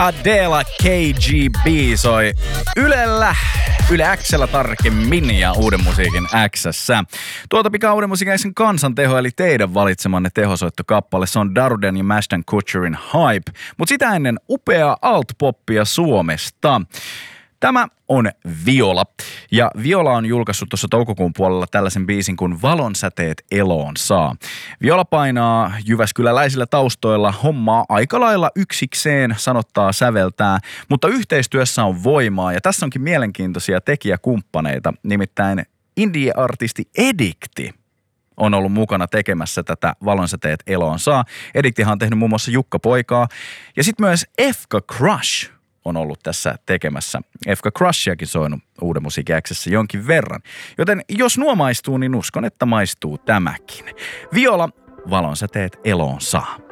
Adele KGB soi Ylellä, Yle X:llä tarkemmin ja Uuden musiikin X:ssä. Tuota pikaa Uuden musiikin X:n kansanteho, eli teidän valitsemanne tehosoittokappale. Se on Daruden ja Ashton Kutcherin Hype, mutta sitä ennen upea alt-poppia Suomesta. Tämä on Viola. Ja Viola on julkaissut tuossa toukokuun puolella tällaisen biisin kuin Valonsäteet eloon saa. Viola painaa jyväskyläläisillä taustoilla, hommaa aika lailla yksikseen, sanottaa säveltää, mutta yhteistyössä on voimaa ja tässä onkin mielenkiintoisia tekijäkumppaneita, nimittäin indie-artisti Edikti on ollut mukana tekemässä tätä Valonsäteet eloon saa. Ediktihan on tehnyt muun muassa Jukka Poikaa ja sitten myös Efka Crush on ollut tässä tekemässä. Efka Crushiakin soinut Uuden musiikin X:ssä jonkin verran. Joten jos nuo maistuu, niin uskon, että maistuu tämäkin. Viola, Valonsäteet eloon saa.